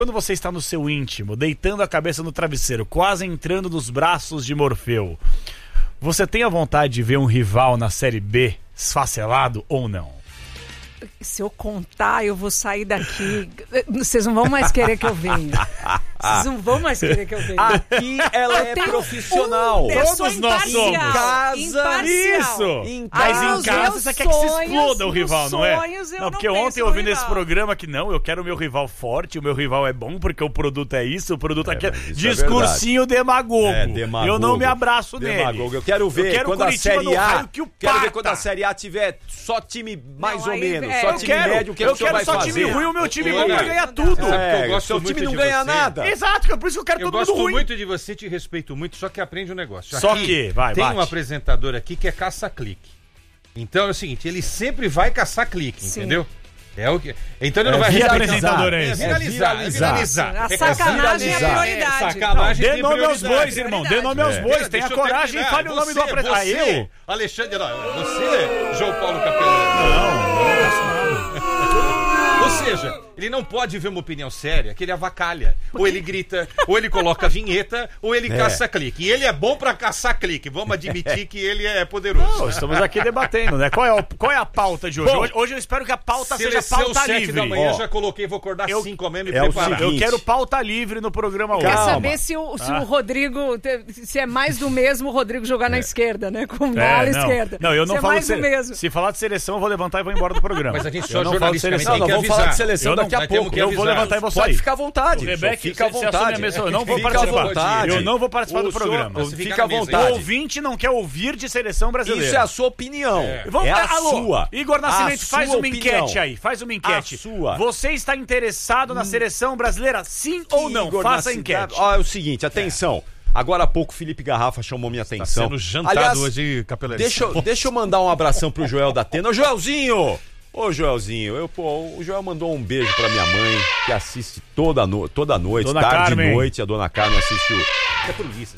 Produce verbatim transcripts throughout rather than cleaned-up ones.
Quando você está no seu íntimo, deitando a cabeça no travesseiro, quase entrando nos braços de Morfeu, você tem a vontade de ver um rival na Série B esfacelado ou não? Se eu contar, eu vou sair daqui. Vocês não vão mais querer que eu venha. Vocês não vão mais querer que eu venha. Aqui ela Eu é tenho profissional. um- eu sou Todos nós somos. imparcial, Casa, imparcial. Isso! Em Mas Ah, em os casa meus você quer que se sonhos, exploda o nos rival, não é? sonhos eu Não, não porque penso ontem eu no ouvi nesse rival. programa que não, eu quero o meu rival forte, o meu rival é bom porque o produto é isso, o produto é aquilo. mas isso é Discursinho demagogo. É, demagogo. Eu não me abraço Demagogo. nele. Eu quero ver Eu quero quando a Curitiba Série no A. raio que o Quero ver pata. quando a Série A tiver só time mais Não, ou aí, menos, é, só eu time quero, médio. O que eu que o senhor quero vai só fazer? time ruim, o meu time Ô, bom vai Ana, ganhar tudo. sabe que eu É, gosto seu muito time não de ganha você? nada. Exato, por isso que eu quero Eu todo gosto mundo ruim. muito de você, te respeito muito, só que aprende um negócio. Só Aqui que, vai, tem bate. um apresentador aqui que é caça-clique. Então é o seguinte, ele sempre vai caçar clique, Sim. entendeu? É o que... Então ele não É, vai Que viralizar. apresentador é É esse? viralizar, é viralizar. viralizar. A É sacanagem é a viralizar. prioridade. Sacanagem Dê tem nome aos prioridade. bois, irmão. Dê nome aos É. bois. Deixa Tenha eu coragem e terminar. fale o nome do Você- apresentador. Ah, você, eu? Alexandre, não, você, João Paulo Capelano. Não, não faço nada. Ou seja, ele não pode ver uma opinião séria que ele avacalha. Ou ele grita, ou ele coloca vinheta, ou ele É. caça clique. E ele é bom pra caçar clique. Vamos admitir que ele é poderoso. Não, estamos aqui debatendo, né? Qual é, o- qual é a pauta de hoje? Bom, hoje? Hoje eu espero que a pauta seja Seleção pauta sete livre. da manhã, Ó, já coloquei, vou acordar eu- cinco mesmo e é o preparar. seguinte. Eu quero pauta livre no programa hoje. Quer Calma. saber se, o, se Ah. o Rodrigo, te- se é mais do mesmo o Rodrigo jogar na esquerda, né? Com bola à É, não. esquerda. Não, eu não se é falo mais de do sele- mesmo. Se falar de seleção, eu vou levantar e vou embora do programa. Mas a gente Eu só não falo de jornalisticamente seleção. Não, tem nós que vamos falar de avisar. seleção Eu não- daqui a nós temos pouco. que Eu vou avisar. levantar e vou Pode sair. ficar à vontade. O Rebeca, senhor, fica à você assume a vontade. missão, eu não vou Fica à participar. vontade. Eu não vou participar do O senhor- programa. o- Você Fica fica à na mesa O vontade. ouvinte não quer ouvir de seleção brasileira. Isso é a sua opinião. É. Vamos, é a alô, sua. Igor Nascimento, A faz sua uma opinião. enquete aí, faz uma enquete. A sua. Você está interessado na seleção brasileira, sim ou não? Igor Faça a Nascimento- enquete. Ó, é o seguinte, atenção. Agora há pouco, Felipe Garrafa chamou minha atenção. sendo jantado Aliás, hoje, Capelani. Deixa, eu- deixa eu mandar um abração pro Joel da Atena. Ô, Joelzinho! Ô, Joelzinho, eu, pô, o Joel mandou um beijo pra minha mãe, que assiste toda, no, toda noite, Dona tarde Carmen. e noite. A dona Carmen assiste o... É por Ulisses.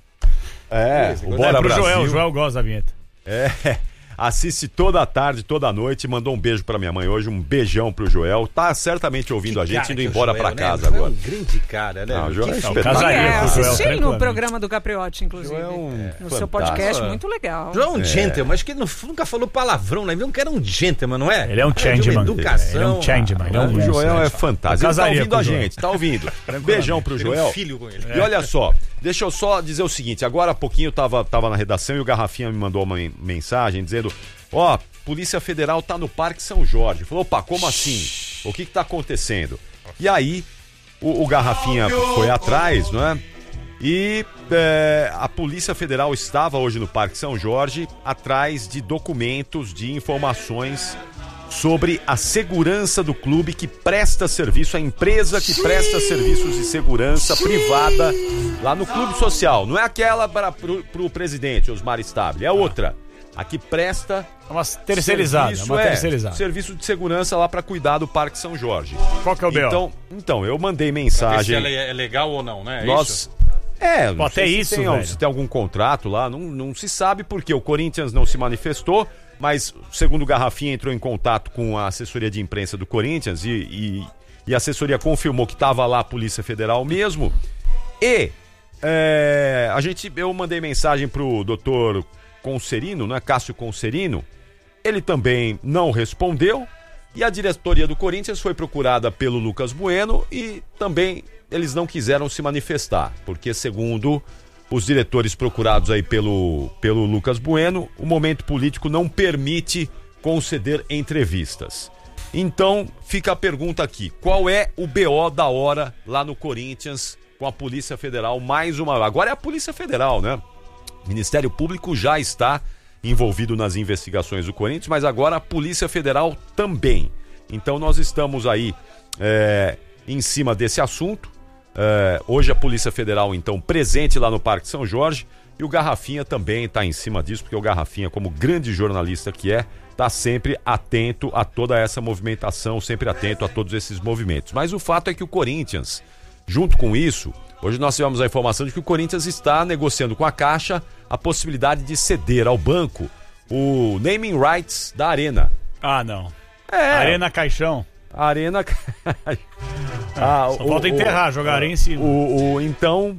É, o É Bora pro Brasil. Joel, o Joel gosta da vinheta. É, assiste toda a tarde, toda a noite. Mandou um beijo pra minha mãe hoje, um beijão pro Joel. Tá certamente ouvindo a gente, indo embora pra casa agora. É um grande cara, né? Não, o Joel é Que espetacular. casaria É, com o Joel, assisti no tranquilamente. programa do Capriotti, inclusive. Joel é um no fantástico. seu podcast, muito legal. João é um gentleman, acho que ele não- nunca falou palavrão, né? Ele não era um gentleman, não é? Ele é um Cara de uma changeman. educação. Ele é um changeman. Ele é um O Joel é fantástico. Ele tá casaria ouvindo com o a Joel. gente, tá ouvindo. Beijão pro Tem um Joel. filho com ele. E olha só, deixa eu só dizer o seguinte, agora há pouquinho eu tava, tava na redação e o Garrafinha me mandou uma men- mensagem dizendo, ó, Polícia Federal tá no Parque São Jorge. Falou, opa, como assim? O que que tá acontecendo? E aí, o, o Garrafinha foi atrás, não é? E é, a Polícia Federal estava hoje no Parque São Jorge atrás de documentos, de informações sobre a segurança do clube que presta serviço, a empresa que presta serviços de segurança privada lá no Clube Social. Não é aquela para pro, pro presidente, Osmar Stabile, é outra. A que presta É uma terceirizada, serviço, uma é, terceirizada. serviço de segurança lá para cuidar do Parque São Jorge. Qual que é o B O? Então, então eu mandei Ver se mensagem. ela é legal ou não, né? É Nós. isso? É, não Pô, sei até se isso, tem, velho. se tem algum contrato lá, não, não se sabe porque o Corinthians não se manifestou, mas segundo o Garrafinha entrou em contato com a assessoria de imprensa do Corinthians e, e, e a assessoria confirmou que estava lá a Polícia Federal mesmo. E é, a gente, eu mandei mensagem pro doutor Concerino, né, Cássio Concerino, ele também não respondeu. E a diretoria do Corinthians foi procurada pelo Lucas Bueno e também eles não quiseram se manifestar, porque segundo os diretores procurados aí pelo, pelo Lucas Bueno, o momento político não permite conceder entrevistas. Então fica a pergunta aqui, qual é o B O da hora lá no Corinthians com a Polícia Federal mais uma... Agora é a Polícia Federal, né? O Ministério Público já está envolvido nas investigações do Corinthians, mas agora a Polícia Federal também. Então nós estamos aí é, em cima desse assunto. É, hoje a Polícia Federal, então, presente lá no Parque São Jorge, e o Garrafinha também está em cima disso, porque o Garrafinha, como grande jornalista que é, está sempre atento a toda essa movimentação, sempre atento a todos esses movimentos. Mas o fato é que o Corinthians, junto com isso, hoje nós tivemos a informação de que o Corinthians está negociando com a Caixa a possibilidade de ceder ao banco o naming rights da Arena. Ah, não. É, Arena Caixão. a Arena... Ah, Só falta enterrar, jogar em cima. O, o, então,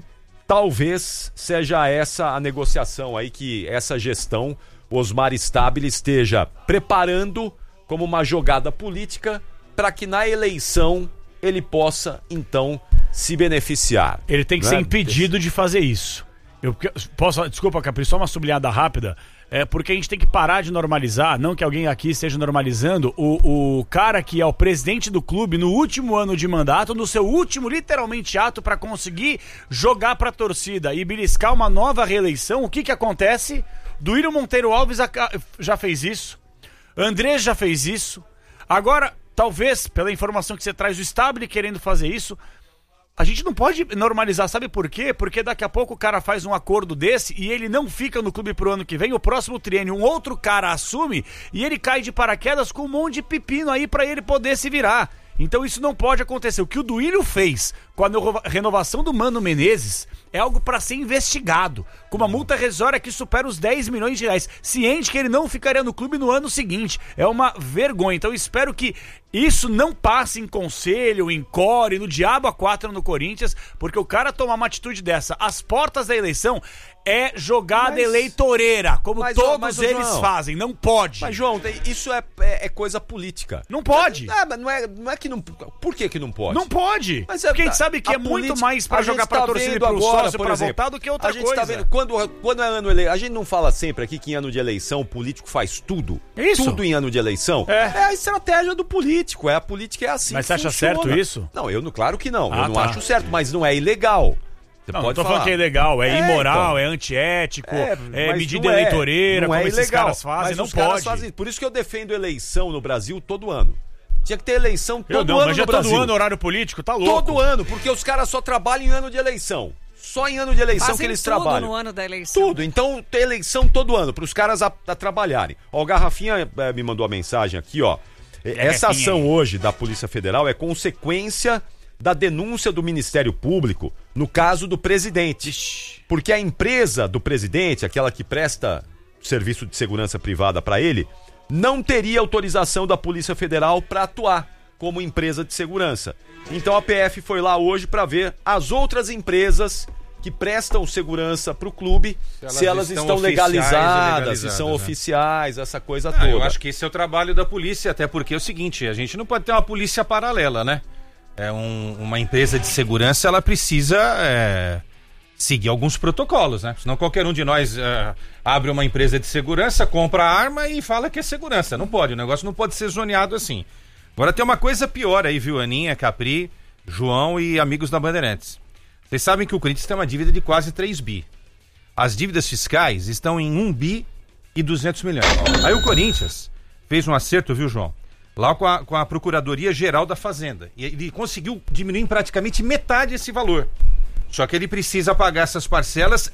talvez seja essa a negociação aí que essa gestão, o Osmar Stabile, esteja preparando como uma jogada política para que na eleição ele possa, então, se beneficiar. Ele tem que né? ser impedido de fazer isso. Eu posso, desculpa, Capri, só uma sublinhada rápida. É porque a gente tem que parar de normalizar, não que alguém aqui esteja normalizando, o, o cara que é o presidente do clube no último ano de mandato, no seu último, literalmente, ato para conseguir jogar pra torcida e beliscar uma nova reeleição. O que que acontece? Duílio Monteiro Alves já fez isso, Andrés já fez isso, agora, talvez, pela informação que você traz, o Stabile querendo fazer isso. A gente não pode normalizar, sabe por quê? Porque daqui a pouco o cara faz um acordo desse e ele não fica no clube pro ano que vem, o próximo triênio um outro cara assume e ele cai de paraquedas com um monte de pepino aí pra ele poder se virar. Então isso não pode acontecer. O que o Duílio fez com a renovação do Mano Menezes é algo para ser investigado, com uma multa rescisória que supera os dez milhões de reais, ciente que ele não ficaria no clube no ano seguinte. É uma vergonha. Então eu espero que isso não passe em conselho, em core, no diabo a quatro no Corinthians, porque o cara tomar uma atitude dessa às portas da eleição é jogada mas, eleitoreira, como mas, todos mas, eles João, fazem. Não pode. Mas, João, isso é, é, é coisa política. Não pode. Mas, mas não, é, não é que não... Por que que não pode? Não pode. Mas porque a gente sabe que é política, muito mais pra jogar pra tá torcida e pro agora, sócio pra exemplo, votar do que outra a gente coisa. Tá vendo, quando, quando é ano eleição, a gente não fala sempre aqui que em ano de eleição o político faz tudo. Isso. Tudo em ano de eleição. É, é a estratégia do político. É a política é assim. Mas você acha certo isso? Não, eu não, claro que não. Ah, eu não tá. acho certo, mas não é ilegal. Você não, pode não tô falar. falando que é ilegal, é, é imoral, então. é antiético, é, é medida é, eleitoreira, não como é esses ilegal, caras fazem, mas não os pode. Caras fazem. Por isso que eu defendo eleição no Brasil todo ano. Tinha que ter eleição todo eu não, ano mas já no Brasil. todo ano horário político, tá louco. Todo ano, porque os caras só trabalham em ano de eleição. Só em ano de eleição Fazem que eles tudo trabalham. no ano da eleição. Tudo. Então tem eleição todo ano, para os caras a, a trabalharem. Ó, o Garrafinha é, me mandou a mensagem aqui, ó. Essa ação hoje da Polícia Federal é consequência da denúncia do Ministério Público no caso do presidente. Porque a empresa do presidente, aquela que presta serviço de segurança privada para ele, não teria autorização da Polícia Federal para atuar como empresa de segurança. Então a P F foi lá hoje para ver as outras empresas que prestam segurança para o clube, se elas, se elas estão, estão legalizadas, se são né? oficiais, essa coisa ah, toda. Eu acho que esse é o trabalho da polícia, até porque é o seguinte, a gente não pode ter uma polícia paralela, né? É um, uma empresa de segurança, ela precisa é, seguir alguns protocolos, né? Senão qualquer um de nós é, abre uma empresa de segurança, compra arma e fala que é segurança. Não pode, o negócio não pode ser zoneado assim. Agora tem uma coisa pior aí, viu, Aninha, Capri, João e amigos da Bandeirantes. Vocês sabem que o Corinthians tem uma dívida de quase três bi. As dívidas fiscais estão em um bi e duzentos milhões. Aí o Corinthians fez um acerto, viu, João? Lá com a, com a Procuradoria-Geral da Fazenda. E ele conseguiu diminuir em praticamente metade esse valor. Só que ele precisa pagar essas parcelas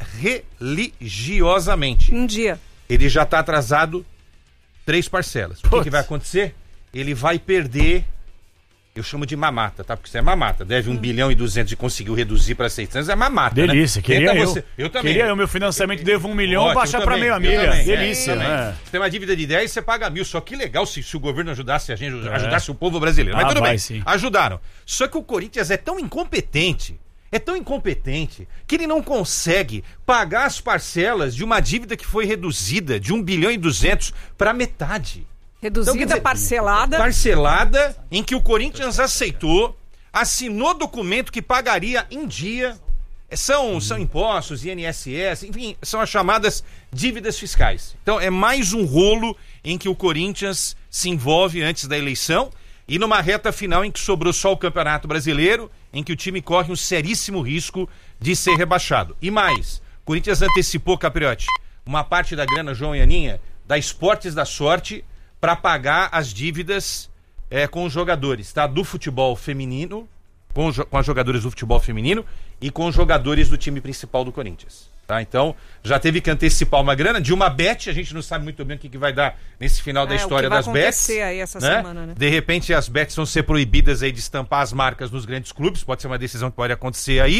religiosamente. Um dia. Ele já está atrasado três parcelas. O que, que vai acontecer? Ele vai perder, eu chamo de mamata, tá? Porque isso é mamata. Deve um hum. bilhão e duzentos e conseguiu reduzir para seiscentos, é mamata, delícia, né? Queria eu. Você. Eu também. Queria eu, meu financiamento devo um milhão, Ótimo, baixar para meia milha. Delícia, é, né? Você tem uma dívida de dez, você paga mil. Só que legal se, se o governo ajudasse a gente, ajudasse é. o povo brasileiro. Mas ah, tudo vai, bem, sim. Ajudaram. Só que o Corinthians é tão incompetente, é tão incompetente, que ele não consegue pagar as parcelas de uma dívida que foi reduzida de um bilhão e duzentos para metade. Reduzida, então, dizer, parcelada. Parcelada, em que o Corinthians aceitou, assinou documento que pagaria em dia. São, são impostos, I N S S, enfim, são as chamadas dívidas fiscais. Então é mais um rolo em que o Corinthians se envolve antes da eleição e numa reta final em que sobrou só o Campeonato Brasileiro, em que o time corre um seríssimo risco de ser rebaixado. E mais, o Corinthians antecipou, Capriotti, uma parte da grana, João e Aninha, da Esportes da Sorte, para pagar as dívidas é, com os jogadores, tá? Do futebol feminino, com, os, com as jogadoras do futebol feminino e com os jogadores do time principal do Corinthians, tá? Então, já teve que antecipar uma grana de uma bet, a gente não sabe muito bem o que, que vai dar nesse final é, da história das bets. Aí essa né? semana, né? De repente as bets vão ser proibidas aí de estampar as marcas nos grandes clubes, pode ser uma decisão que pode acontecer aí.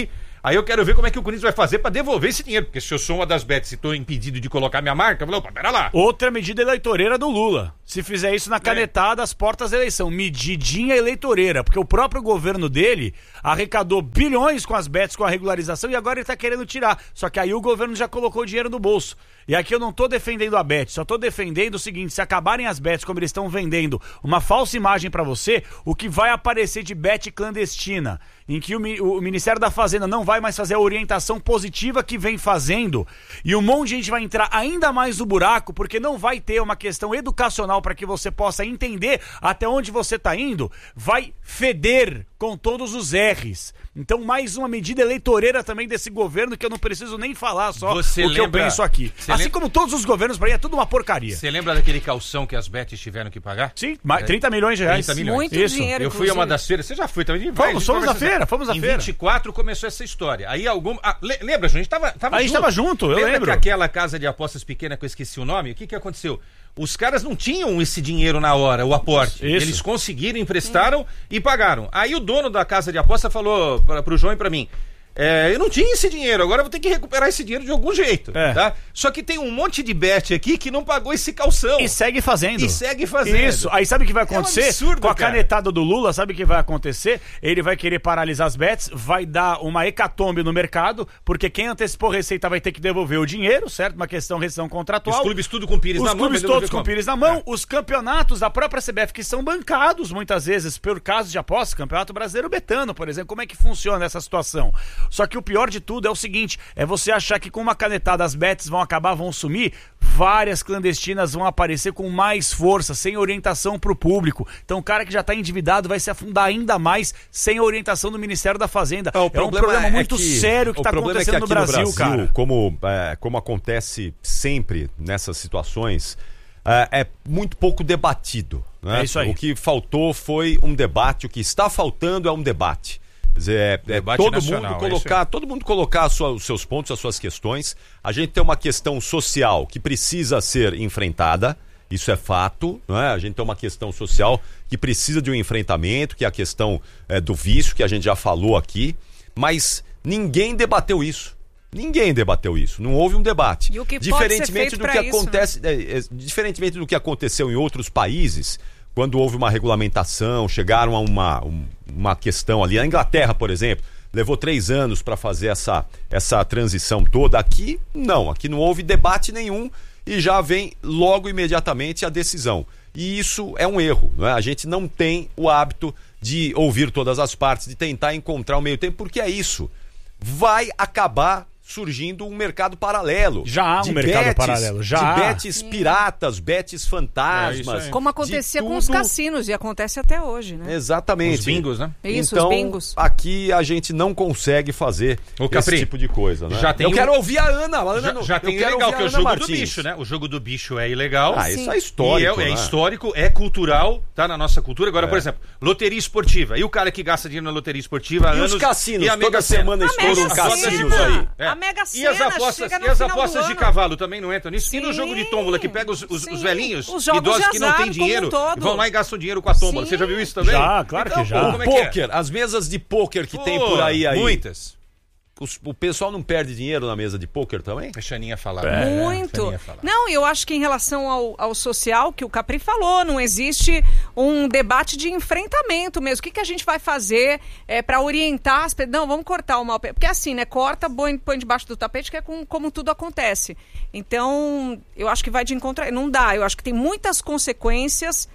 Aí eu quero ver como é que o Corinthians vai fazer pra devolver esse dinheiro, porque se eu sou uma das bets e tô impedido de colocar minha marca, eu falo, opa, pera lá. Outra medida eleitoreira do Lula. Se fizer isso na canetada, as portas da eleição. Medidinha eleitoreira, porque o próprio governo dele arrecadou bilhões com as bets, com a regularização, e agora ele tá querendo tirar. Só que aí o governo já colocou o dinheiro no bolso. E aqui eu não tô defendendo a bet, só tô defendendo o seguinte: se acabarem as bets como eles estão vendendo uma falsa imagem pra você, o que vai aparecer de bet clandestina, em que o, o Ministério da Fazenda não vai mais fazer a orientação positiva que vem fazendo, e um monte de gente vai entrar ainda mais no buraco, porque não vai ter uma questão educacional para que você possa entender até onde você tá indo, vai feder com todos os R's. Então, mais uma medida eleitoreira também desse governo, que eu não preciso nem falar só Você o que lembra- eu penso aqui. Você Assim lem- como todos os governos, pra mim, é tudo uma porcaria. Você lembra daquele calção que as bets tiveram que pagar? Sim, mais trinta milhões de reais. trinta milhões. Muito Isso. dinheiro, Eu fui a uma inclusive. das feiras, você já foi também? Vai, Fomos, a gente fomos conversa à feira, já. fomos à em feira. vinte e quatro começou essa história. Aí algum... Ah, le- lembra, João? A gente tava, tava A gente tava junto, eu lembra lembro. que aquela casa de apostas pequena que eu esqueci o nome? O que que aconteceu? Os caras não tinham esse dinheiro na hora, o aporte. Isso. Eles conseguiram, emprestaram e pagaram. Aí o dono da casa de aposta falou pra, pro João e pra mim: é, eu não tinha esse dinheiro, agora eu vou ter que recuperar esse dinheiro de algum jeito. É. Tá? Só que tem um monte de bet aqui que não pagou esse calção. E segue fazendo. E segue fazendo. Isso. Aí sabe o que vai acontecer? É um absurdo, Com a cara. canetada do Lula, sabe o que vai acontecer? Ele vai querer paralisar as bets, vai dar uma hecatombe no mercado, porque quem antecipou receita vai ter que devolver o dinheiro, certo? Uma questão rescisão contratual. Os clubes tudo com Pires Os na mão. clubes mas eu não todos sei com como. Pires na mão, os campeonatos da própria C B F que são bancados muitas vezes por casos de apostas, Campeonato Brasileiro Betano, por exemplo. Como é que funciona essa situação? Só que o pior de tudo é o seguinte: é você achar que com uma canetada as bets vão acabar, vão sumir, várias clandestinas vão aparecer com mais força, sem orientação pro público. Então o cara que já tá endividado vai se afundar ainda mais sem a orientação do Ministério da Fazenda. É, o É um problema problema é muito que- sério que o tá problema acontecendo é no que aqui Brasil, cara. Como, é, como acontece sempre nessas situações, é, é muito pouco debatido. Né? É isso aí. O que faltou foi um debate, o que está faltando é um debate. Quer dizer, é, é Debate todo nacional, mundo é isso colocar, todo mundo colocar a sua- os seus pontos, as suas questões. A gente tem uma questão social que precisa ser enfrentada. Isso é fato, não é? A gente tem uma questão social que precisa de um enfrentamento, que é a questão é, do vício, que a gente já falou aqui, mas ninguém debateu isso. Ninguém debateu isso. Não houve um debate. E o que pode diferentemente ser feito do pra que isso, acontece, é, é, diferentemente do que aconteceu em outros países, quando houve uma regulamentação, chegaram a uma, um- uma questão ali. A Inglaterra, por exemplo, levou três anos para fazer essa, essa transição toda. Aqui, não. Aqui não houve debate nenhum e já vem logo imediatamente a decisão. E isso é um erro, não é? A gente não tem o hábito de ouvir todas as partes, de tentar encontrar o meio tempo, porque é isso. Vai acabar surgindo um mercado paralelo. Já há um de mercado bets, paralelo, já de há. bets piratas, bets fantasmas. É, Como acontecia com os tudo. cassinos e acontece até hoje, né? Exatamente. Os bingos, né? Isso, então, os bingos. aqui a gente não consegue fazer Ô, esse Capri, tipo de coisa, né? já tem Eu um- quero ouvir a Ana. a Ana Já, não- já eu tem quero legal, ouvir que é a o Ana jogo Martins. do bicho, né? O jogo do bicho é ilegal. Ah, Sim. isso é histórico, E é, é né? histórico, é cultural, tá na nossa cultura. Agora, É. por exemplo, loteria esportiva. E o cara que gasta dinheiro na loteria esportiva há E anos... os cassinos? e a Toda Mega Sena. semana A estouram Mega cassinos Sena. aí. É. A Mega E as Sena apostas, chega no e as final do apostas de ano. cavalo também não entram nisso? E no Sim, jogo de tômbola, que pega os, os, sim. os velhinhos, Os jogos idosos de que não azar têm como dinheiro, um todo. vão lá e gastam dinheiro com a tômbola. Sim. Você já viu isso também? Já, claro que já. como é que é? Pôquer, as mesas de pôquer que tem Pô, por aí aí. Muitas. Os- o pessoal não perde dinheiro na mesa de pôquer também? Deixa a Aninha falar. É, Muito. Deixa a Aninha falar. Não, eu acho que em relação ao, ao social, que o Capri falou, não existe um debate de enfrentamento mesmo. O que, que a gente vai fazer é, para orientar as pessoas? Não, vamos cortar o mal. Porque assim, né? Corta, põe, põe debaixo do tapete, que é com, como tudo acontece. Então, eu acho que vai de encontro. Não dá. Eu acho que tem muitas consequências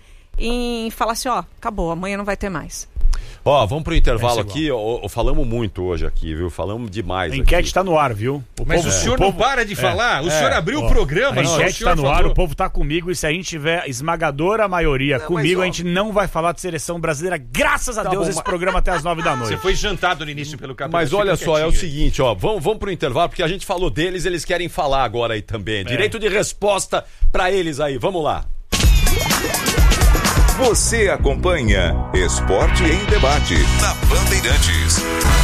em falar assim, ó, acabou, amanhã não vai ter mais. Ó, vamos pro intervalo É aqui. Ó, ó, falamos muito hoje aqui, viu? Falamos demais A enquete aqui. tá no ar, viu? O Mas povo- o senhor povo- não para de falar. O é, senhor abriu ó, o programa. A não, o enquete senhor tá no ar, falou. o povo tá comigo, e se a gente tiver esmagadora maioria Não, comigo, mas, ó, a gente não vai falar de seleção brasileira, graças a Tá Deus, bom, esse mas- programa até as nove da noite. Você foi jantado no início pelo cabelo. Mas fica olha só, é o quietinho. seguinte, ó, vamos, vamos pro intervalo, porque a gente falou deles, eles querem falar agora aí também. Direito de resposta pra eles aí, vamos lá. Você acompanha Esporte em Debate na Bandeirantes.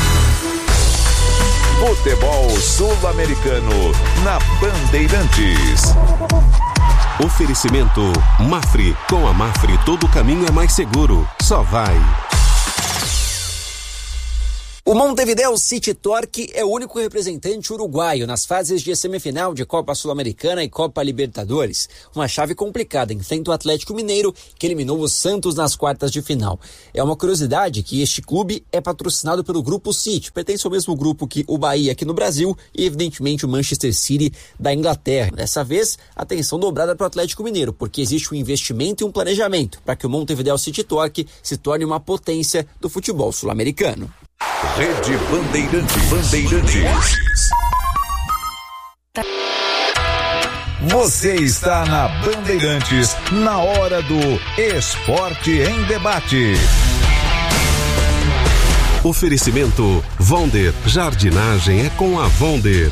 Futebol Sul-Americano na Bandeirantes. Oferecimento Mafre. Com a Mafre todo caminho é mais seguro. Só vai. O Montevideo City Torque é o único representante uruguaio nas fases de semifinal de Copa Sul-Americana e Copa Libertadores. Uma chave complicada, enfrenta o Atlético Mineiro, que eliminou o Santos nas quartas de final. É uma curiosidade que este clube é patrocinado pelo Grupo City, pertence ao mesmo grupo que o Bahia aqui no Brasil e, evidentemente, o Manchester City da Inglaterra. Dessa vez, atenção dobrada para o Atlético Mineiro, porque existe um investimento e um planejamento para que o Montevideo City Torque se torne uma potência do futebol sul-americano. Rede Bandeirantes. Bandeirantes. Você está na Bandeirantes, na hora do Esporte em Debate. Oferecimento Vonder. Jardinagem é com a Vonder.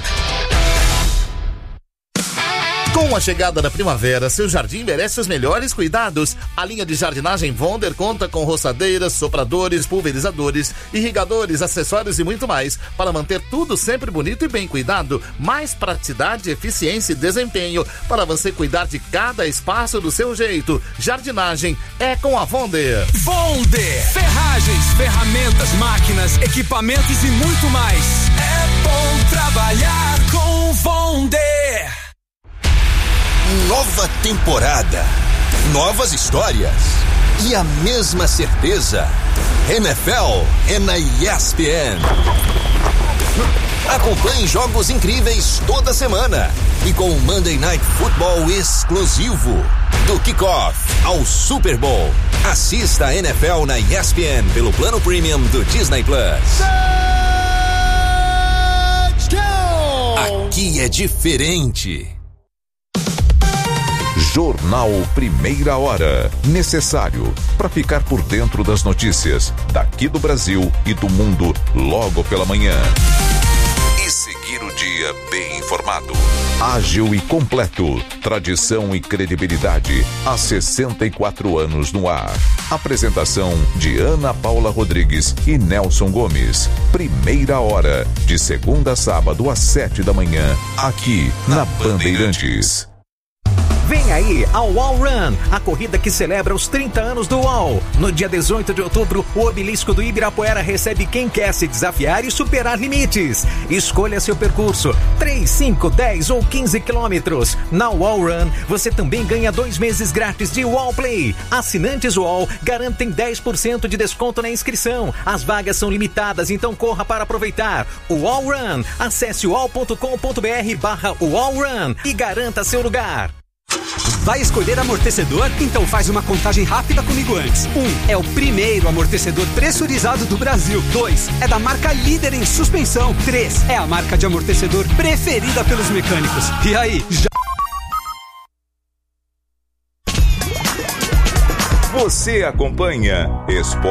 Com a chegada da primavera, seu jardim merece os melhores cuidados. A linha de jardinagem Vonder conta com roçadeiras, sopradores, pulverizadores, irrigadores, acessórios e muito mais para manter tudo sempre bonito e bem cuidado. Mais praticidade, eficiência e desempenho para você cuidar de cada espaço do seu jeito. Jardinagem é com a Vonder. Vonder. Ferragens, ferramentas, máquinas, equipamentos e muito mais. É bom trabalhar com Vonder. Nova temporada, novas histórias e a mesma certeza. N F L é na E S P N. Acompanhe jogos incríveis toda semana e com o Monday Night Football exclusivo. Do kickoff ao Super Bowl. Assista a N F L na E S P N pelo plano premium do Disney Plus. Aqui é diferente. Jornal Primeira Hora. Necessário para ficar por dentro das notícias daqui do Brasil e do mundo logo pela manhã. E seguir o dia bem informado. Ágil e completo. Tradição e credibilidade há sessenta e quatro anos no ar. Apresentação de Ana Paula Rodrigues e Nelson Gomes. Primeira Hora. De segunda a sábado às sete da manhã. Aqui na Bandeirantes. Vem aí a Wall Run, a corrida que celebra os trinta anos do Wall. No dia dezoito de outubro, o obelisco do Ibirapuera recebe quem quer se desafiar e superar limites. Escolha seu percurso, três, cinco, dez ou quinze quilômetros. Na Wall Run, você também ganha dois meses grátis de Wall Play. Assinantes Wall garantem dez por cento de desconto na inscrição. As vagas são limitadas, então corra para aproveitar. O Wall Run, acesse wall ponto com ponto br barra Wall Run e garanta seu lugar. Vai escolher amortecedor? Então faz uma contagem rápida comigo antes. Um, é o primeiro amortecedor pressurizado do Brasil. Dois, é da marca líder em suspensão. Três, é a marca de amortecedor preferida pelos mecânicos. E aí, já... Você acompanha Esporte